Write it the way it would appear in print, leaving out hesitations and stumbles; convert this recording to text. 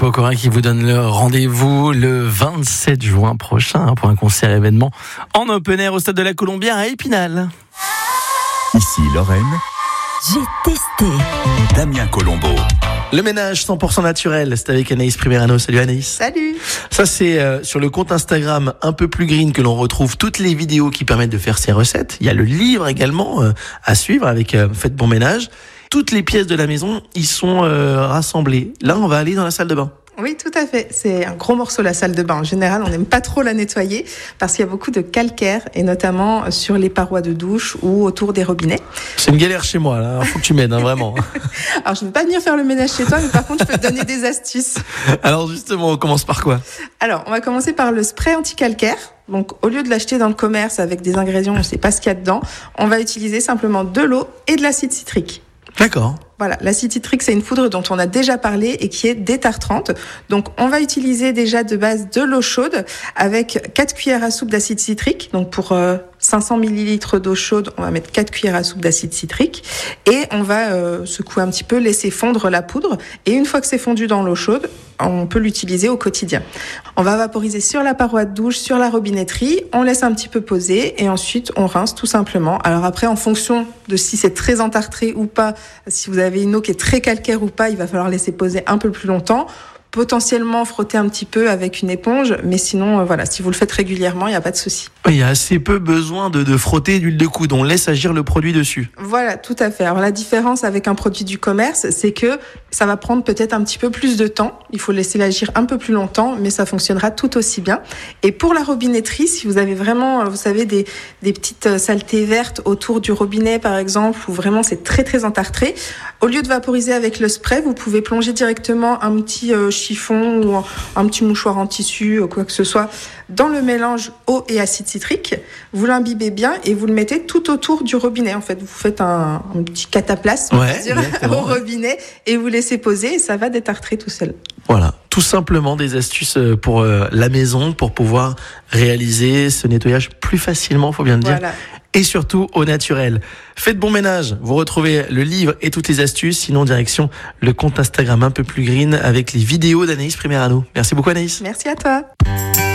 Pokora qui vous donne le rendez-vous le 27 juin prochain pour un concert événement en open air au stade de la Colombière à Épinal. Ici Lorraine, j'ai testé. Damien Colombo. Le ménage 100% naturel, c'est avec Anaïs Primerano. Salut Anaïs. Salut. Ça c'est sur le compte Instagram un peu plus green que l'on retrouve toutes les vidéos qui permettent de faire ces recettes. Il y a le livre également à suivre avec Faites bon ménage. Toutes les pièces de la maison y sont rassemblées. Là, on va aller dans la salle de bain. Oui, tout à fait. C'est un gros morceau, la salle de bain. En général, on n'aime pas trop la nettoyer parce qu'il y a beaucoup de calcaire et notamment sur les parois de douche ou autour des robinets. C'est une galère chez moi, là. Faut que tu m'aides, vraiment. Alors, je ne veux pas venir faire le ménage chez toi, mais par contre, je peux te donner des astuces. Alors, justement, on commence par quoi? Alors, on va commencer par le spray anti-calcaire. Donc, au lieu de l'acheter dans le commerce avec des ingrédients, on ne sait pas ce qu'il y a dedans, on va utiliser simplement de l'eau et de l'acide citrique. D'accord. Voilà, l'acide citrique, c'est une poudre dont on a déjà parlé et qui est détartrante. Donc, on va utiliser déjà de base de l'eau chaude avec 4 cuillères à soupe d'acide citrique. Donc, pour 500 millilitres d'eau chaude, on va mettre 4 cuillères à soupe d'acide citrique et on va secouer un petit peu, laisser fondre la poudre. Et une fois que c'est fondu dans l'eau chaude, on peut l'utiliser au quotidien. On va vaporiser sur la paroi de douche, sur la robinetterie. On laisse un petit peu poser et ensuite, on rince tout simplement. Alors après, en fonction de si c'est très entartré ou pas, si vous avez une eau qui est très calcaire ou pas, il va falloir laisser poser un peu plus longtemps. Potentiellement frotter un petit peu avec une éponge, mais sinon, voilà, si vous le faites régulièrement, il n'y a pas de souci. Il y a assez peu besoin de frotter d'huile de coude. On laisse agir le produit dessus. Voilà, tout à fait. Alors la différence avec un produit du commerce, c'est que ça va prendre peut-être un petit peu plus de temps. Il faut laisser l'agir un peu plus longtemps, mais ça fonctionnera tout aussi bien. Et pour la robinetterie, si vous avez vraiment, vous savez, des petites saletés vertes autour du robinet, par exemple, où vraiment c'est très très entartré, au lieu de vaporiser avec le spray, vous pouvez plonger directement un petit chiffon ou un petit mouchoir en tissu, quoi que ce soit, dans le mélange eau et acide citrique. Vous l'imbibez bien et vous le mettez tout autour du robinet. En fait, vous faites un petit cataplasme, au robinet et vous laissez poser et ça va détartrer tout seul. Voilà, tout simplement des astuces pour la maison pour pouvoir réaliser ce nettoyage plus facilement, faut bien le dire. Voilà. Et surtout au naturel. Faites bon ménage, vous retrouvez le livre et toutes les astuces, sinon direction le compte Instagram un peu plus green avec les vidéos d'Anaïs Primerano. Merci beaucoup Anaïs. Merci à toi.